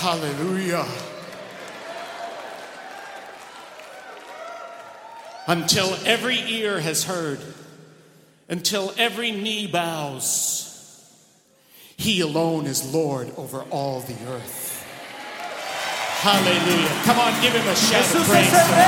Hallelujah. Until every ear has heard, until every knee bows, he alone is Lord over all the earth. Hallelujah. Come on, give him a shout of praise.